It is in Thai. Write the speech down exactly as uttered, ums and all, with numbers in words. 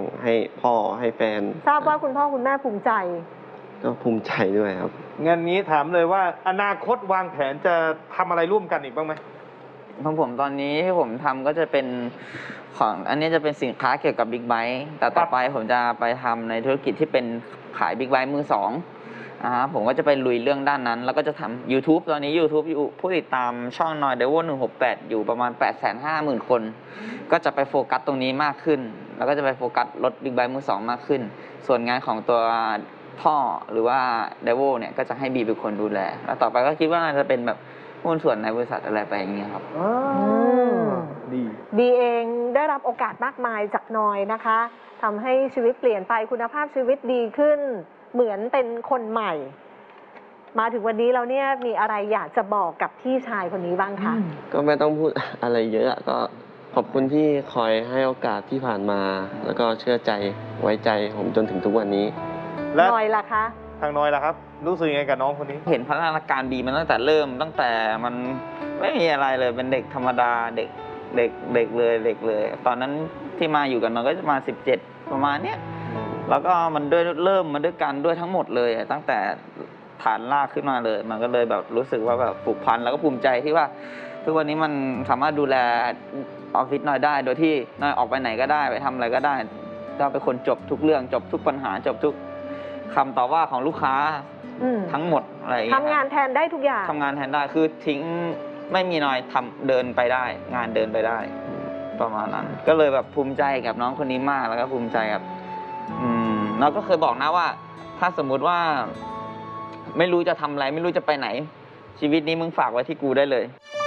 ให้พ่อให้แฟนทราบว่าคุณพ่อคุณแม่ภูมิใจก็ภูมิใจด้วยครับงั้นนี้ถามเลยว่าอนาคตวางแผนจะทำอะไรร่วมกันอีกบ้างไหมของผมตอนนี้ที่ผมทำก็จะเป็นของอันนี้จะเป็นสินค้าเกี่ยวกับบิ๊กไบค์แต่ต่อไปผมจะไปทำในธุรกิจที่เป็นขายบิ๊กไบค์มือสองนะฮะผมก็จะไปลุยเรื่องด้านนั้น แล้วก็จะทำ YouTube ตอนนี้ YouTube อยู่ผู้ติดตามช่องนอยเดวหนึ่งหกแปดอยู่ประมาณ แปดแสนห้าหมื่น คนก็จะไปโฟกัสตรงนี้มากขึ้นแล้วก็จะไปโฟกัสรถบิ๊กไบค์มือสองมากขึ้นส่วนงานของตัวพ่อหรือว่าเดวเนี่ยก็จะให้บีเป็นคนดูแลแล้วต่อไปก็คิดว่าน่าจะเป็นแบบหุ้นส่วนในบริษัทอะไรไปอย่างเงี้ยครับดีบีเองได้รับโอกาสมากมายจากนอยนะคะทำให้ชีวิตเปลี่ยนไปคุณภาพชีวิตดีขึ้นเหมือนเป็นคนใหม่มาถึงวันนี้เราเนี่ยมีอะไรอยากจะบอกกับพี่ชายคนนี้บ้างคะก็ไม่ต้องพูดอะไรเยอะก็ขอบคุณที่คอยให้โอกาสที่ผ่านมาแล้วก็เชื่อใจไว้ใจผมจนถึงทุกวันนี้นอยล่ะคะทางนอยล่ะครับรู้สึกยังไงกับน้องคนนี้เห็นพัฒนาการบีมันตั้งแต่เริ่มตั้งแต่มันไม่มีอะไรเลยเป็นเด็กธรรมดาเด็กเด็กเด็กเลยเด็กเลยตอนนั้นที่มาอยู่กันน้องก็จะมาสิบเจ็ดประมาณเนี้ยแล้วก็มันด้วยเริ่มมาด้วยกันด้วยทั้งหมดเลยตั้งแต่ฐานรากขึ้นมาเลยมันก็เลยแบบรู้สึกว่าแบบผูกพันแล้วก็ภูมิใจที่ว่าทุกวันนี้มันสามารถดูแลออฟฟิศน้อยได้โดยที่น้อยออกไปไหนก็ได้ไปทำอะไรก็ได้ก็เป็นคนจบทุกเรื่องจบทุกปัญหาจบทุกคำต่อว่าของลูกค้าทั้งหมดอะไรอย่างเงี้ยทำงานแทนได้ทุกอย่างทำงานแทนได้คือทิ้งไม่มีน้อยทำเดินไปได้งานเดินไปได้ประมาณนั้นก็เลยแบบภูมิใจกับน้องคนนี้มากแล้วก็ภูมิใจกับอืมน้องก็เคยบอกนะว่าถ้าสมมุติว่าไม่รู้จะทำอะไรไม่รู้จะไปไหนชีวิตนี้มึงฝากไว้ที่กูได้เลย